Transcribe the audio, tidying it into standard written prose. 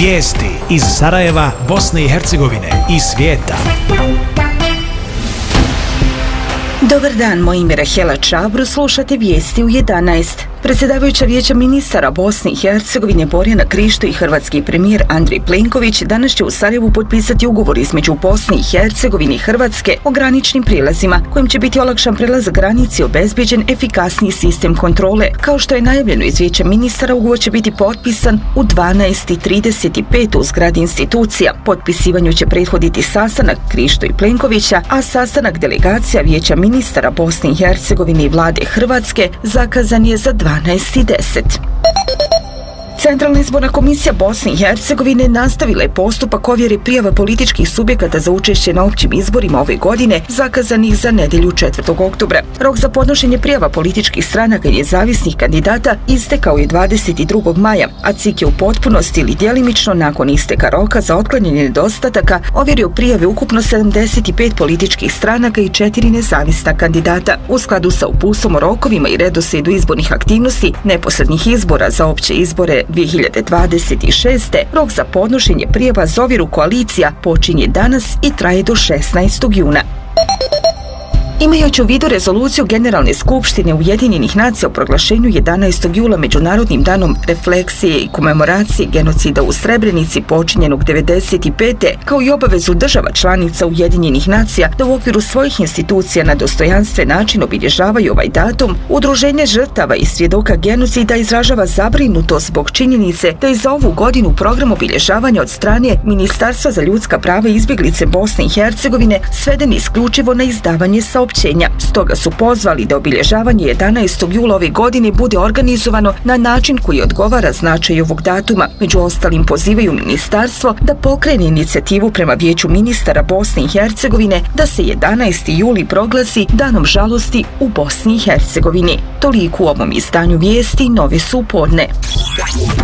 Vijesti iz Sarajeva, Bosne i Hercegovine i svijeta. Dobar dan, moje ime je Rahela Čabru, slušate vijesti u 11. Predsjedavajuća Vijeća ministara Bosne i Hercegovine Borjana Krišto i hrvatski premijer Andrej Plenković danas će u Sarajevu potpisati ugovor između Bosne i Hercegovine i Hrvatske o graničnim prijelazima, kojim će biti olakšan prelazak granice i obezbeđen efikasniji sistem kontrole. Kao što je najavljeno iz Vijeća ministara, ugovor će biti potpisan u 12:35 u zgradi institucija. Potpisivanju će prethoditi sastanak Krišto i Plenkovića, a sastanak delegacija Vijeća ministara Bosne i Hercegovine i vlade Hrvatske zakazan je za 12:10. Centralna izborna komisija Bosne i Hercegovine nastavila je postupak ovjere prijava političkih subjekata za učešće na općim izborima ove godine, zakazanih za nedjelju 4. oktobra. Rok za podnošenje prijava političkih stranaka i nezavisnih kandidata istekao je 22. maja, a CIK je u potpunosti ili djelimično nakon isteka roka za otklanjanje nedostataka ovjerio prijave ukupno 75 političkih stranaka i 4 nezavisna kandidata. U skladu sa uputstvom o rokovima i redoslijedu izbornih aktivnosti neposrednih izbora za opće izbore 2026. rok za podnošenje prijava za ovjeru koalicija počinje danas i traje do 16. juna. Imajući u vidu rezoluciju Generalne skupštine Ujedinjenih nacija o proglašenju 11. jula Međunarodnim danom refleksije i komemoracije genocida u Srebrenici počinjenog 1995. kao i obavezu država članica Ujedinjenih nacija da u okviru svojih institucija na dostojanstven način obilježavaju ovaj datum, Udruženje žrtava i svjedoka genocida izražava zabrinutost zbog činjenice da je za ovu godinu program obilježavanja od strane Ministarstva za ljudska prava i izbjeglice Bosne i Hercegovine sveden isključivo na izdavanje saopćenja. Stoga su pozvali da obilježavanje 11. jula ove godine bude organizovano na način koji odgovara značaju ovog datuma. Među ostalim pozivaju ministarstvo da pokrene inicijativu prema Vijeću ministara Bosne i Hercegovine da se 11. juli proglasi danom žalosti u Bosni i Hercegovini. Toliko u ovom izdanju vijesti, nove su u podne.